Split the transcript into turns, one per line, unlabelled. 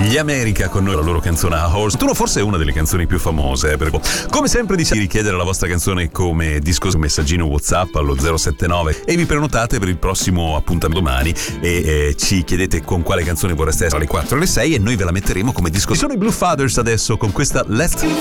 Gli America con noi, la loro canzone A Horse. Tu forse è una delle canzoni più famose, perché come sempre diciamo di richiedere la vostra canzone come disco, messaggino WhatsApp allo 079 e vi prenotate per il prossimo appuntamento domani e ci chiedete con quale canzone vorreste essere alle 4 e alle 6 e noi ve la metteremo come disco. Ci sono i Blue Fathers adesso con questa Let's